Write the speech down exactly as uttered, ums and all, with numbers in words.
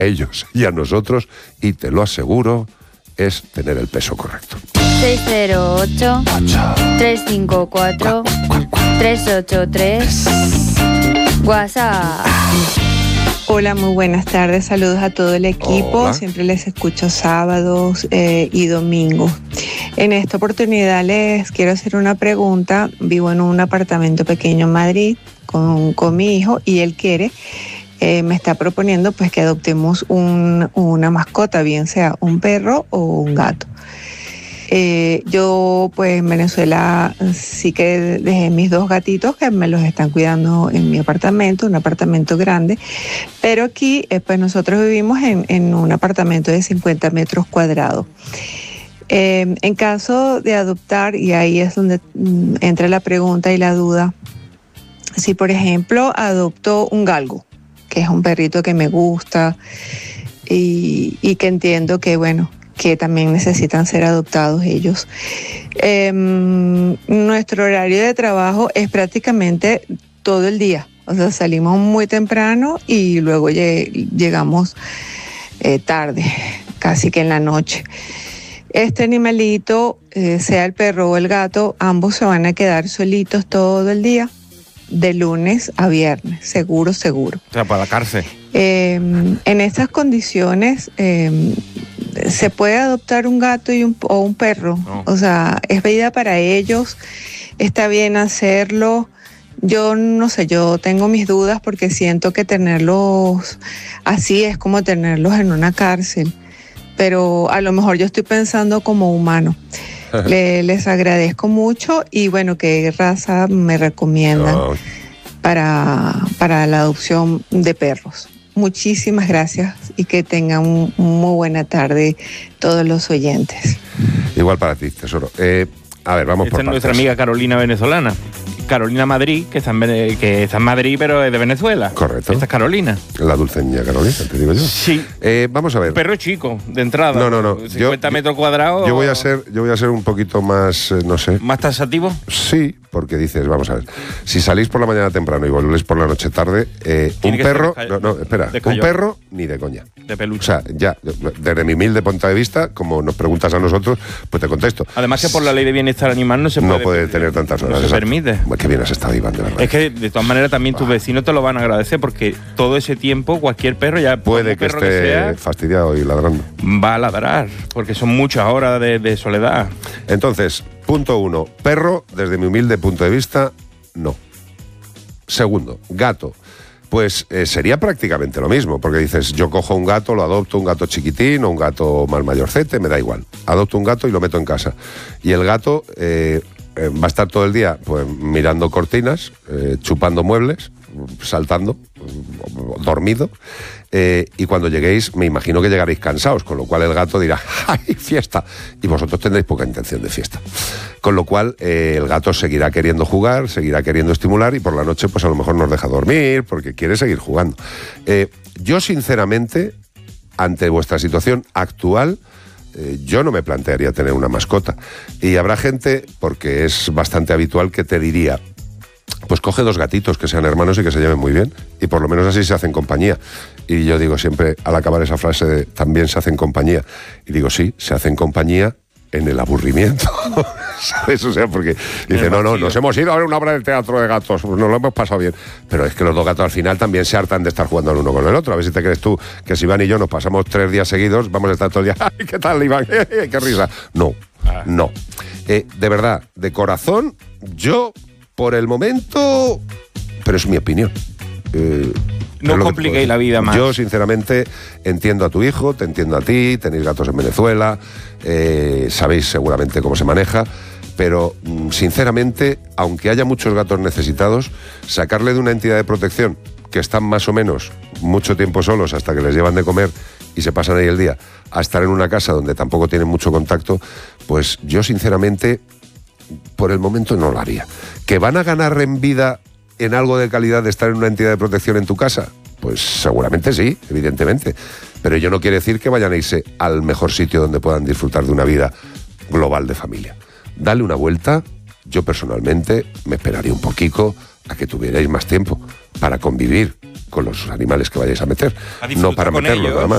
ellos y a nosotros, y te lo aseguro, es tener el peso correcto. seis cero ocho, tres cinco cuatro, tres ocho tres. WhatsApp. Hola, muy buenas tardes. Saludos a todo el equipo. Hola. Siempre les escucho sábados eh, y domingos. En esta oportunidad les quiero hacer una pregunta. Vivo en un apartamento pequeño en Madrid con, con mi hijo y él quiere, eh, me está proponiendo pues que adoptemos un, una mascota, bien sea un perro o un gato. Eh, yo pues en Venezuela sí que dejé mis dos gatitos que me los están cuidando en mi apartamento, un apartamento grande, pero aquí eh, pues nosotros vivimos en, en un apartamento de cincuenta metros cuadrados. Eh, en caso de adoptar, y ahí es donde mm, entra la pregunta y la duda, si por ejemplo adopto un galgo, que es un perrito que me gusta y, y que entiendo que bueno, que también necesitan ser adoptados ellos. Eh, nuestro horario de trabajo es prácticamente todo el día. O sea, salimos muy temprano y luego lleg- llegamos eh, tarde, casi que en la noche. Este animalito, eh, sea el perro o el gato, ambos se van a quedar solitos todo el día, de lunes a viernes, seguro, seguro. O sea, para la cárcel. Eh, en estas condiciones, eh, ¿se puede adoptar un gato y un, o un perro? No. O sea, ¿es vida para ellos? ¿Está bien hacerlo? Yo no sé, yo tengo mis dudas porque siento que tenerlos así es como tenerlos en una cárcel. Pero a lo mejor yo estoy pensando como humano. Le, les agradezco mucho y bueno, ¿qué raza me recomiendan No. para, para la adopción de perros? Muchísimas gracias y que tengan un, muy buena tarde todos los oyentes. Igual para ti, tesoro. Eh, a ver, vamos Esta por es nuestra partes. amiga Carolina venezolana. Carolina Madrid, que está, en, Vene- que está en Madrid, pero es de Venezuela. Correcto. Esta es Carolina. La dulce niña Carolina, te digo yo. Sí. Eh, vamos a ver. Perro chico, de entrada. No, no, no. cincuenta Yo- metros cuadrados. Yo voy a ser, yo voy a ser un poquito más, eh, no sé. ¿Más taxativo? Sí, porque dices, vamos a ver, si salís por la mañana temprano y volvéis por la noche tarde, eh, un Tiene que ser perro, de no, ca- no, espera, de un cayón. perro ni de coña. De peluche. O sea, ya, desde mi humilde punto de vista, como nos preguntas a nosotros, pues te contesto. Además que por la ley de bienestar animal no se puede, No puede tener tantas horas. No se exacto. permite. Pues qué bien has estado, Iván, de verdad. Es que de todas maneras también tus vecinos te lo van a agradecer porque todo ese tiempo cualquier perro, ya Puede un que perro esté sea, fastidiado y ladrando. va a ladrar porque son muchas horas de, de soledad. Entonces, punto uno, perro, desde mi humilde punto de vista, no. Segundo, gato. Pues eh, sería prácticamente lo mismo, porque dices, yo cojo un gato, lo adopto, un gato chiquitín o un gato más mayorcete, me da igual. Adopto un gato y lo meto en casa. Y el gato eh, eh, va a estar todo el día pues mirando cortinas, eh, chupando muebles, saltando, dormido, eh, y cuando lleguéis me imagino que llegaréis cansados, con lo cual el gato dirá ¡ay, fiesta! Y vosotros tendréis poca intención de fiesta, con lo cual eh, el gato seguirá queriendo jugar, seguirá queriendo estimular y por la noche pues a lo mejor nos deja dormir porque quiere seguir jugando. eh, yo sinceramente, ante vuestra situación actual, eh, yo no me plantearía tener una mascota, y habrá gente, porque es bastante habitual, que te diría, pues coge dos gatitos que sean hermanos y que se lleven muy bien, y por lo menos así se hacen compañía. Y yo digo siempre, al acabar esa frase de también se hacen compañía, y digo sí, se hacen compañía en el aburrimiento, ¿sabes? O sea, porque dice, no, no, nos hemos ido a ver una obra de teatro de gatos, pues nos lo hemos pasado bien, pero es que los dos gatos al final también se hartan de estar jugando el uno con el otro. A ver si te crees tú que si Iván y yo nos pasamos tres días seguidos, vamos a estar todo el día, ¡ay, qué tal, Iván! ¡Qué risa! No, no. Eh, de verdad, de corazón, yo... Por el momento, pero es mi opinión. Eh, No es lo que compliquéis puedo la decir. vida más. Yo, sinceramente, entiendo a tu hijo, te entiendo a ti, tenéis gatos en Venezuela, eh, sabéis seguramente cómo se maneja, pero, mm, sinceramente, aunque haya muchos gatos necesitados, sacarle de una entidad de protección que están más o menos mucho tiempo solos hasta que les llevan de comer y se pasan ahí el día, a estar en una casa donde tampoco tienen mucho contacto, pues yo, sinceramente... por el momento no lo haría. ¿Que van a ganar en vida en algo de calidad de estar en una entidad de protección en tu casa? Pues seguramente sí, evidentemente. Pero ello no quiere decir que vayan a irse al mejor sitio donde puedan disfrutar de una vida global de familia. Dale una vuelta. Yo personalmente me esperaría un poquito a que tuvierais más tiempo para convivir con los animales que vayáis a meter. A No para disfrutar con meterlos ellos. nada más.